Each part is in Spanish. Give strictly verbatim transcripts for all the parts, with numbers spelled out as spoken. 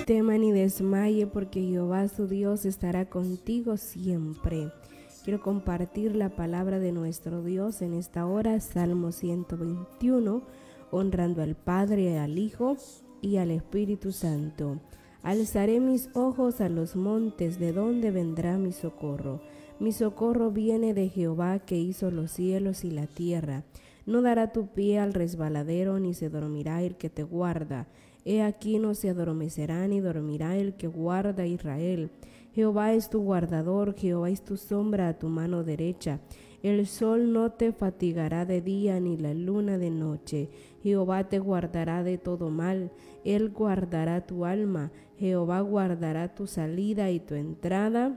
tema ni desmaye, porque Jehová su Dios estará contigo siempre. Quiero compartir la palabra de nuestro Dios en esta hora, Salmo ciento veintiuno, honrando al Padre, al Hijo y al Espíritu Santo. Alzaré mis ojos a los montes, ¿de dónde vendrá mi socorro? Mi socorro viene de Jehová, que hizo los cielos y la tierra. No dará tu pie al resbaladero, ni se dormirá el que te guarda. He aquí no se adormecerá ni dormirá el que guarda a Israel. Jehová es tu guardador, Jehová es tu sombra a tu mano derecha. El sol no te fatigará de día, ni la luna de noche. Jehová te guardará de todo mal, Él guardará tu alma. Jehová guardará tu salida y tu entrada,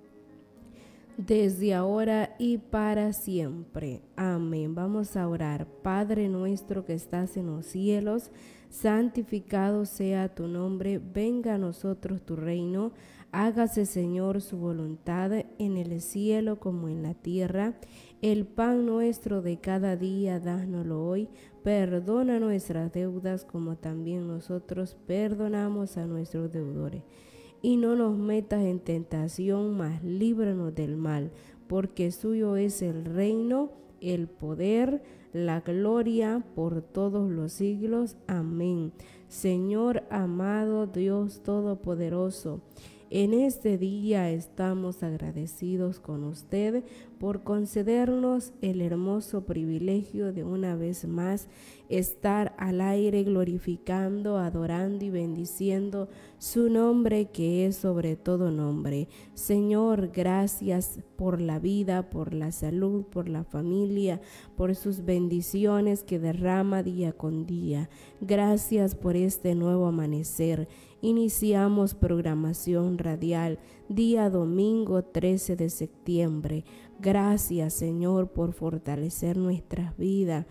desde ahora y para siempre. Amén. Vamos a orar. Padre nuestro que estás en los cielos, santificado sea tu nombre. Venga a nosotros tu reino. Hágase, Señor, su voluntad en el cielo como en la tierra. El pan nuestro de cada día, dánoslo hoy. Perdona nuestras deudas como también nosotros perdonamos a nuestros deudores. Y no nos metas en tentación, mas líbranos del mal, porque suyo es el reino, el poder, la gloria por todos los siglos. Amén. Señor amado, Dios todopoderoso, en este día estamos agradecidos con usted por concedernos el hermoso privilegio de una vez más estar al aire glorificando, adorando y bendiciendo su nombre, que es sobre todo nombre. Señor, gracias por la vida, por la salud, por la familia, por sus bendiciones que derrama día con día. Gracias por este nuevo amanecer. Iniciamos programación radial día domingo trece de septiembre. Gracias, Señor, por fortalecer nuestras vidas.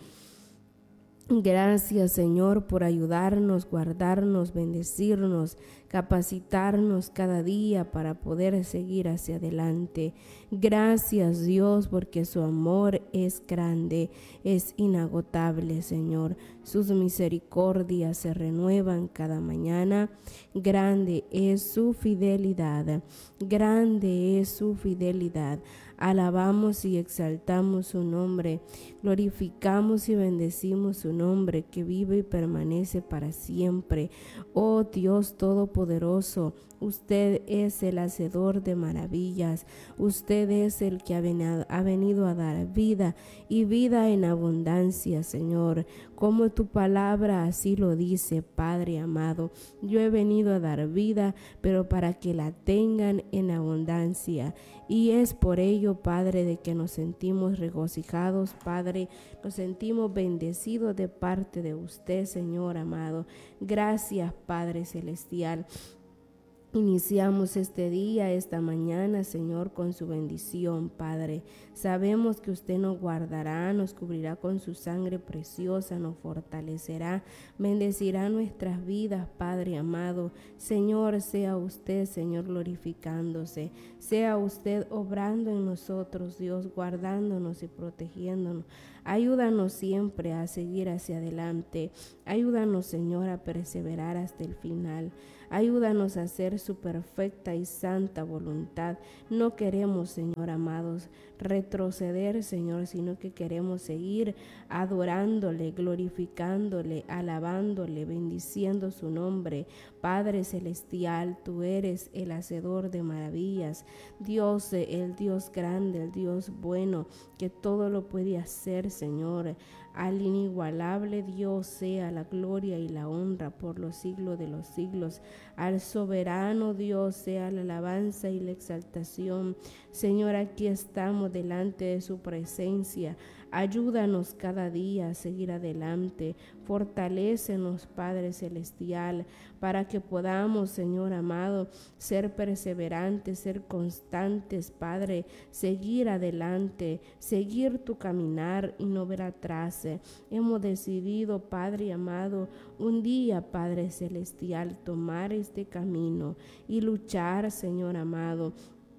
Gracias, Señor, por ayudarnos, guardarnos, bendecirnos, capacitarnos cada día para poder seguir hacia adelante. Gracias, Dios, porque su amor es grande, es inagotable, Señor. Sus misericordias se renuevan cada mañana. Grande es su fidelidad, grande es su fidelidad. Alabamos y exaltamos su nombre, glorificamos y bendecimos su nombre, que vive y permanece para siempre. Oh Dios todopoderoso, usted es el hacedor de maravillas, usted es el que ha venido, ha venido a dar vida y vida en abundancia, Señor. Como tu palabra así lo dice, Padre amado, yo he venido a dar vida, pero para que la tengan en abundancia. Y es por ello, Padre, de que nos sentimos regocijados, Padre, nos sentimos bendecidos de parte de usted, Señor amado. Gracias, Padre celestial. Iniciamos este día, esta mañana, Señor, con su bendición, Padre. Sabemos que usted nos guardará, nos cubrirá con su sangre preciosa, nos fortalecerá, bendecirá nuestras vidas, Padre amado. Señor, sea usted, Señor, glorificándose, sea usted obrando en nosotros, Dios, guardándonos y protegiéndonos. Ayúdanos siempre a seguir hacia adelante. Ayúdanos, Señor, a perseverar hasta el final. Ayúdanos a hacer su perfecta y santa voluntad. No queremos, Señor amados, retroceder, Señor, sino que queremos seguir adorándole, glorificándole, alabándole, bendiciendo su nombre. Padre celestial, tú eres el hacedor de maravillas. Dios, el Dios grande, el Dios bueno, que todo lo puede hacer, Señor. Al inigualable Dios sea la gloria y la honra por los siglos de los siglos. Al soberano Dios sea la alabanza y la exaltación. Señor, aquí estamos delante de su presencia. Ayúdanos cada día a seguir adelante. Fortalécenos, Padre celestial, para que podamos, Señor amado, ser perseverantes, ser constantes, Padre, seguir adelante, seguir tu caminar y no ver atrás. Hemos decidido, Padre amado, un día, Padre celestial, tomar este camino y luchar, Señor amado,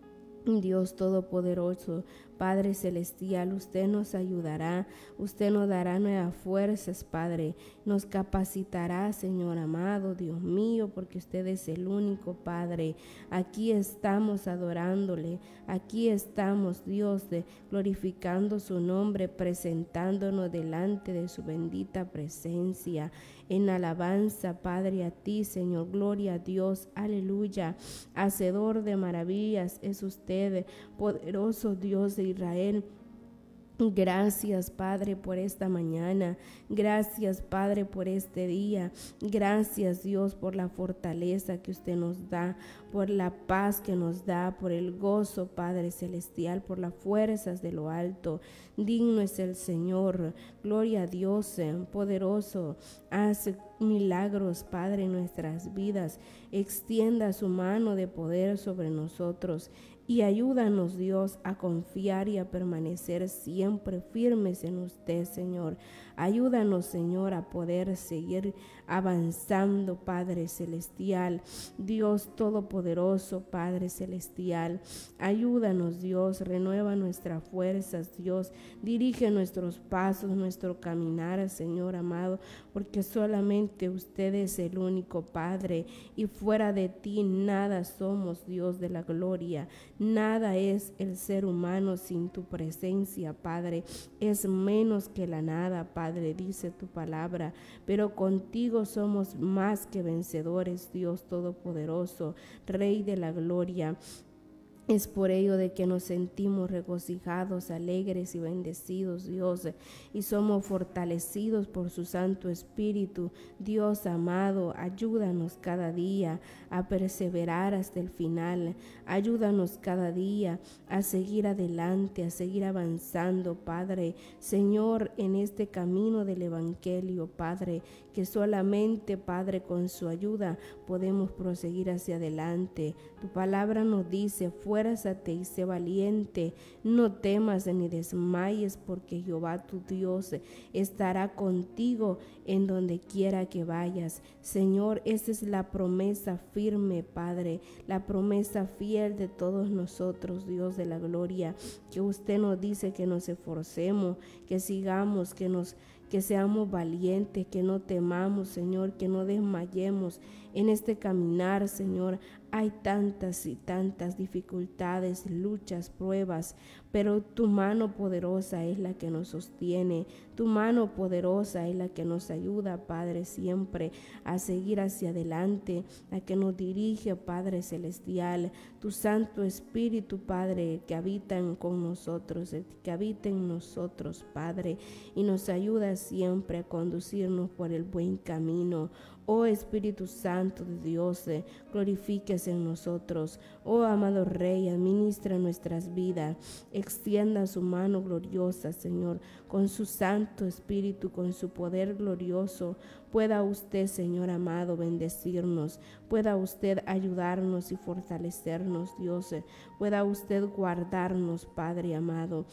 Dios Todopoderoso, Padre Celestial, usted nos ayudará, usted nos dará nuevas fuerzas, Padre, nos capacitará, Señor amado, Dios mío, porque usted es el único Padre. Aquí estamos adorándole, aquí estamos, Dios, de, glorificando su nombre, presentándonos delante de su bendita presencia, en alabanza, Padre, a ti, Señor, gloria a Dios, aleluya, hacedor de maravillas es usted, poderoso Dios de Israel. Gracias, Padre, por esta mañana. Gracias, Padre, por este día. Gracias, Dios, por la fortaleza que usted nos da, por la paz que nos da, por el gozo, Padre celestial, por las fuerzas de lo alto. Digno es el Señor. Gloria a Dios, poderoso. Hace milagros, Padre, en nuestras vidas. Extienda su mano de poder sobre nosotros. Y ayúdanos, Dios, a confiar y a permanecer siempre firmes en usted, Señor. Ayúdanos, Señor, a poder seguir avanzando, Padre celestial. Dios todopoderoso, Padre celestial. Ayúdanos, Dios, renueva nuestras fuerzas, Dios. Dirige nuestros pasos, nuestro caminar, Señor amado, porque solamente usted es el único Padre y fuera de ti nada somos, Dios de la gloria. Nada es el ser humano sin tu presencia, Padre. Es menos que la nada, Padre, dice tu palabra. Pero contigo somos más que vencedores, Dios Todopoderoso, Rey de la gloria. Es por ello de que nos sentimos regocijados, alegres y bendecidos, Dios, y somos fortalecidos por su Santo Espíritu. Dios amado, ayúdanos cada día a perseverar hasta el final. Ayúdanos cada día a seguir adelante, a seguir avanzando, Padre. Señor, en este camino del Evangelio, Padre, que solamente, Padre, con su ayuda podemos proseguir hacia adelante. Tu palabra nos dice, fuérzate y sé valiente, no temas ni desmayes, porque Jehová tu Dios estará contigo en donde quiera que vayas. Señor, esa es la promesa firme, Padre, la promesa fiel de todos nosotros, Dios de la gloria, que usted nos dice que nos esforcemos, que sigamos, que nos que seamos valientes, que no temamos, Señor, que no desmayemos en este caminar, Señor. Hay tantas y tantas dificultades, luchas, pruebas, pero tu mano poderosa es la que nos sostiene, tu mano poderosa es la que nos ayuda, Padre, siempre a seguir hacia adelante, la que nos dirige, Padre celestial, tu Santo Espíritu, Padre, que habita con nosotros, que habita en nosotros, Padre, y nos ayuda siempre a conducirnos por el buen camino. Oh Espíritu Santo de Dios, glorifíquese en nosotros. Oh amado Rey, administra nuestras vidas. Extienda su mano gloriosa, Señor, con su Santo Espíritu, con su poder glorioso. Pueda usted, Señor amado, bendecirnos. Pueda usted ayudarnos y fortalecernos, Dios. Pueda usted guardarnos, Padre amado.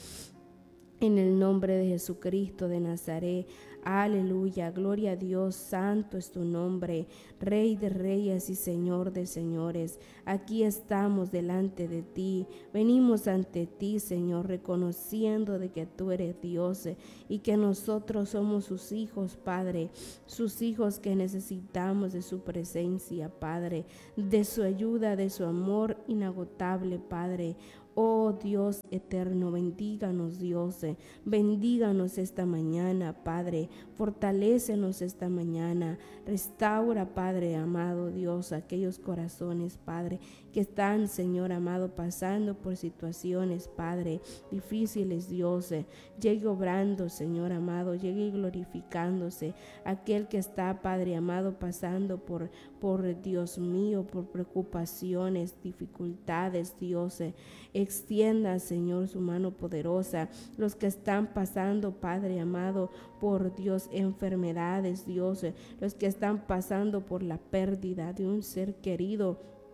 En el nombre de Jesucristo de Nazaret, aleluya, gloria a Dios, santo es tu nombre, Rey de reyes y Señor de señores. Aquí estamos delante de ti, venimos ante ti, Señor, reconociendo de que tú eres Dios y que nosotros somos sus hijos, Padre, sus hijos que necesitamos de su presencia, Padre, de su ayuda, de su amor inagotable, Padre. Oh Dios eterno, bendíganos, Dios, bendíganos esta mañana, Padre, fortalécenos esta mañana, restaura, Padre amado Dios, aquellos corazones, Padre, que están, Señor amado, pasando por situaciones, Padre, difíciles, Dios, llegue obrando, Señor amado, llegue glorificándose, aquel que está, Padre amado, pasando por, por Dios mío, por preocupaciones, dificultades, Dios, extienda, Señor, su mano poderosa. Los que están pasando, Padre amado, por Dios, enfermedades, Dios, los que están pasando por la pérdida de un ser querido,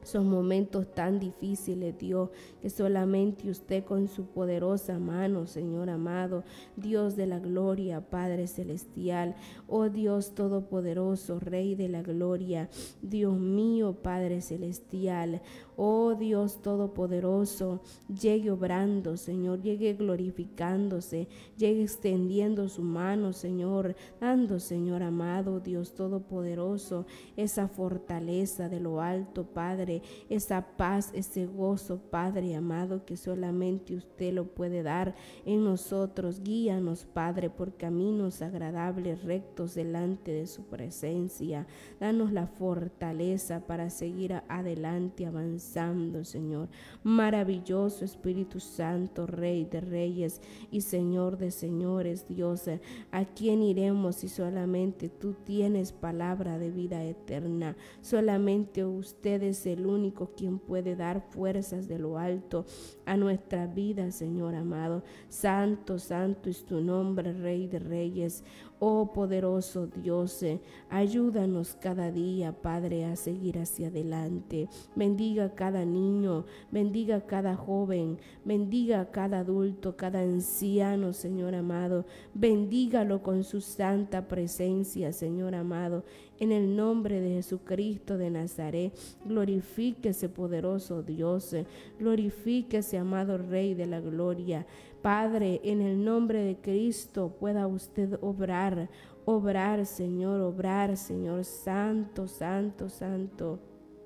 Son momentos tan difíciles, Dios, que solamente usted con su poderosa mano, Señor amado, Dios de la gloria, Padre celestial, oh Dios todopoderoso, Rey de la gloria, Dios mío, Padre celestial, oh Dios todopoderoso, llegue obrando, Señor, llegue glorificándose, llegue extendiendo su mano, Señor, dando, Señor amado, Dios todopoderoso, esa fortaleza de lo alto, Padre, esa paz, ese gozo, Padre amado, que solamente usted lo puede dar en nosotros. Guíanos, Padre, por caminos agradables, rectos delante de su presencia. Danos la fortaleza para seguir adelante, avanzando, Señor. Maravilloso Espíritu Santo, Rey de reyes y Señor de señores, Dios, ¿a quién iremos si solamente tú tienes palabra de vida eterna? Solamente usted es el único quien puede dar fuerzas de lo alto a nuestra vida, Señor amado. Santo, santo es tu nombre, Rey de reyes. Oh poderoso Dios, eh, ayúdanos cada día, Padre, a seguir hacia adelante. Bendiga a cada niño, bendiga a cada joven, bendiga a cada adulto, cada anciano, Señor amado. Bendígalo con su santa presencia, Señor amado. En el nombre de Jesucristo de Nazaret, glorifíquese, poderoso Dios, eh, glorifíquese, amado Rey de la gloria. Padre, en el nombre de Cristo pueda usted obrar, obrar, Señor, obrar, Señor, santo, santo, santo.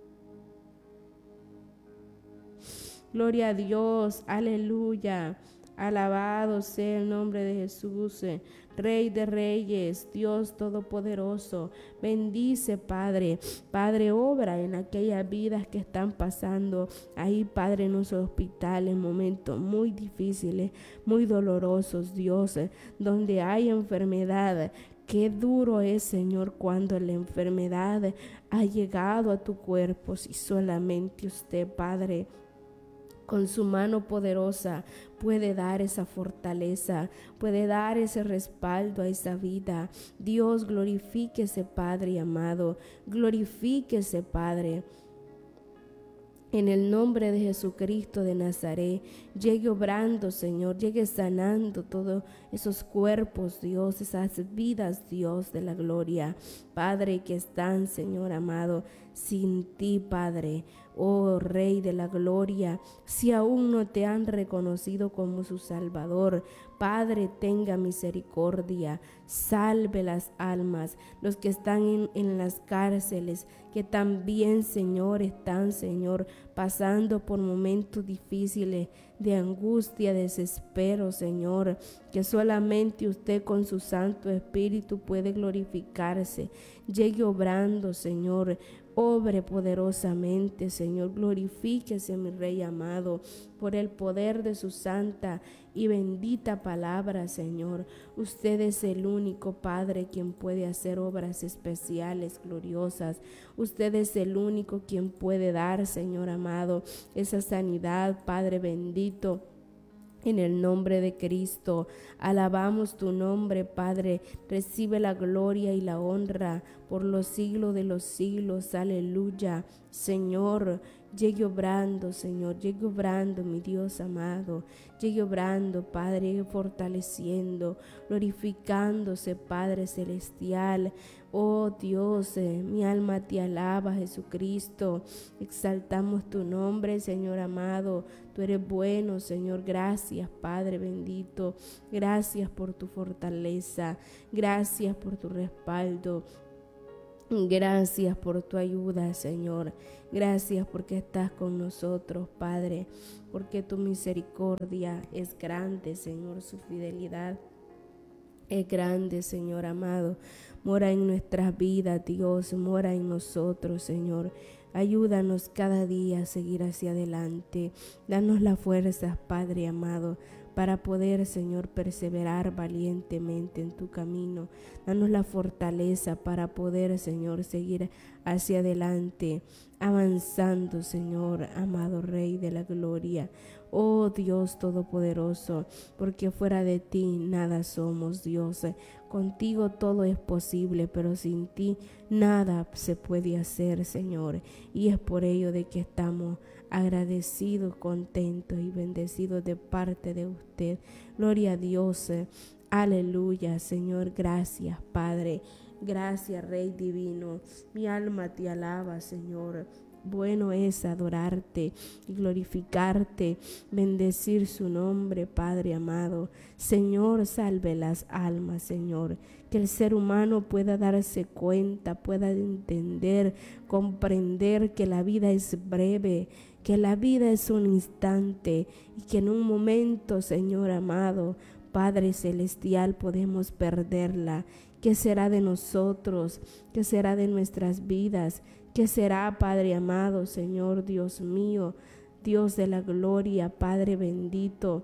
Gloria a Dios, aleluya. Alabado sea el nombre de Jesús, Rey de reyes, Dios todopoderoso. Bendice, Padre. Padre, obra en aquellas vidas que están pasando ahí, Padre, en los hospitales, momentos muy difíciles, muy dolorosos, Dios, donde hay enfermedad. Qué duro es, Señor, cuando la enfermedad ha llegado a tu cuerpo, si solamente usted, Padre, con su mano poderosa puede dar esa fortaleza, puede dar ese respaldo a esa vida. Dios, glorifíquese, Padre amado, glorifíquese, Padre. En el nombre de Jesucristo de Nazaret, llegue obrando, Señor, llegue sanando todos esos cuerpos, Dios, esas vidas, Dios de la gloria. Padre, que están, Señor amado, sin ti, Padre. Oh Rey de la gloria, si aún no te han reconocido como su Salvador, Padre, tenga misericordia, salve las almas, los que están en, en las cárceles, que también, Señor, están, Señor, pasando por momentos difíciles de angustia, desespero, Señor, que solamente usted con su Santo Espíritu puede glorificarse. Llegue obrando, Señor, obre poderosamente, Señor, glorifíquese, mi Rey amado, por el poder de su santa y bendita palabra, Señor. Usted es el único Padre quien puede hacer obras especiales, gloriosas. Usted es el único quien puede dar, Señor amado, esa sanidad, Padre bendito. En el nombre de Cristo, alabamos tu nombre, Padre. Recibe la gloria y la honra por los siglos de los siglos. Aleluya. Señor, llegue obrando, Señor, llegue obrando, mi Dios amado. Llegue obrando, Padre, llegue fortaleciendo, glorificándose, Padre celestial. Oh Dios, eh, mi alma te alaba, Jesucristo. Exaltamos tu nombre, Señor amado. Tú eres bueno, Señor. Gracias, Padre bendito. Gracias por tu fortaleza. Gracias por tu respaldo. Gracias por tu ayuda, Señor. Gracias porque estás con nosotros, Padre. Porque tu misericordia es grande, Señor. Su fidelidad es grande, Señor amado. Mora en nuestras vidas, Dios. Mora en nosotros, Señor. Ayúdanos cada día a seguir hacia adelante. Danos las fuerzas, Padre amado, para poder, Señor, perseverar valientemente en tu camino. Danos la fortaleza para poder, Señor, seguir hacia adelante, avanzando, Señor, amado Rey de la gloria. Oh Dios todopoderoso, porque fuera de ti nada somos, Dios. contigo todo es posible, pero sin ti nada se puede hacer, Señor. Y es por ello de que estamos agradecidos, contentos y bendecidos de parte de usted. Gloria a Dios. Aleluya, Señor. Gracias, Padre. Gracias, Rey divino. Mi alma te alaba, Señor. Bueno es adorarte y glorificarte, bendecir su nombre, Padre amado. Señor, salve las almas, Señor. Que el ser humano pueda darse cuenta, pueda entender, comprender que la vida es breve, que la vida es un instante y que en un momento, Señor amado, Padre celestial, podemos perderla. ¿Qué será de nosotros? ¿Qué será de nuestras vidas? ¿Qué será, Padre amado, Señor Dios mío, Dios de la gloria, Padre bendito,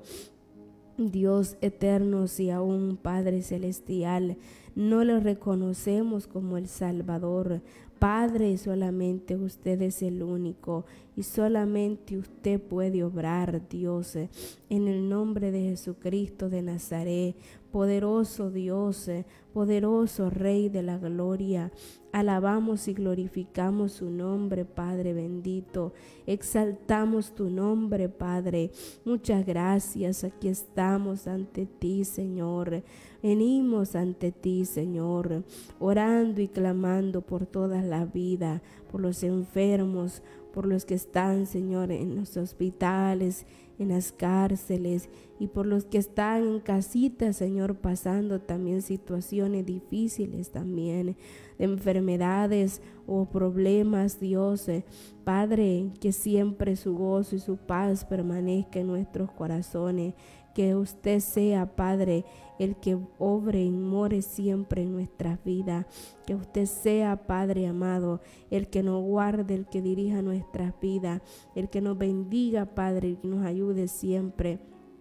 Dios eterno y aún Padre celestial? No lo reconocemos como el Salvador. Padre, solamente usted es el único y solamente usted puede obrar, Dios, en el nombre de Jesucristo de Nazaret. Poderoso Dios, poderoso Rey de la gloria, alabamos y glorificamos su nombre, Padre bendito. Exaltamos tu nombre, Padre. Muchas gracias. Aquí estamos ante ti, Señor. Venimos ante ti, Señor, orando y clamando por toda la vida, por los enfermos, por los que están, Señor, en los hospitales, en las cárceles, y por los que están en casitas, Señor, pasando también situaciones difíciles también, de enfermedades o problemas, Dios. Padre, que siempre su gozo y su paz permanezca en nuestros corazones. Que usted sea, Padre, el que obre y more siempre en nuestras vidas. Que usted sea, Padre amado, el que nos guarde, el que dirija nuestras vidas, el que nos bendiga, Padre, el que nos ayude siempre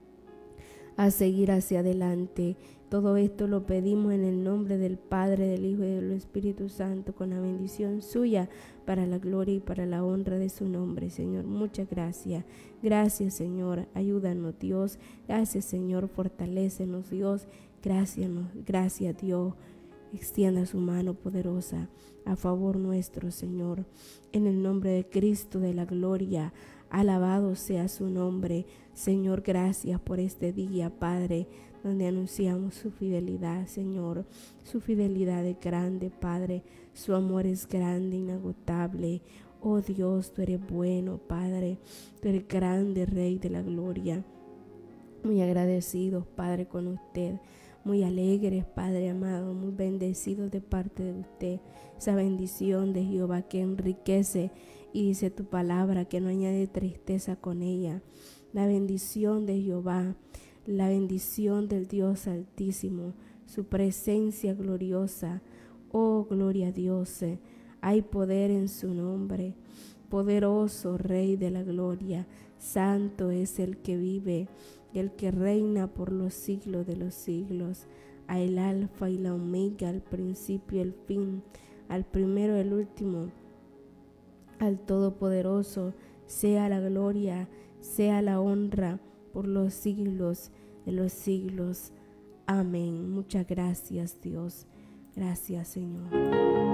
a seguir hacia adelante. Todo esto lo pedimos en el nombre del Padre, del Hijo y del Espíritu Santo, con la bendición suya, para la gloria y para la honra de su nombre, Señor. Muchas gracias. Gracias, Señor. Ayúdanos, Dios. Gracias, Señor. Fortalécenos, Dios. Gracias, gracias, Dios. Extienda su mano poderosa a favor nuestro, Señor. En el nombre de Cristo de la gloria, alabado sea su nombre. Señor, gracias por este día, Padre, donde anunciamos su fidelidad, Señor. Su fidelidad es grande, Padre. Su amor es grande, inagotable. Oh Dios, tú eres bueno, Padre. Tú eres grande, Rey de la gloria. Muy agradecidos, Padre, con usted. Muy alegres, Padre amado, muy bendecidos de parte de usted. Esa bendición de Jehová que enriquece, y dice tu palabra que no añade tristeza con ella. La bendición de Jehová, la bendición del Dios Altísimo, su presencia gloriosa. Oh, gloria a Dios. Hay poder en su nombre. Poderoso Rey de la gloria, santo es el que vive, el que reina por los siglos de los siglos. A el alfa y la omega, al principio y el fin, al primero y el último, al todopoderoso, sea la gloria, sea la honra por los siglos de los siglos. Amén. Muchas gracias, Dios. Gracias, Señor.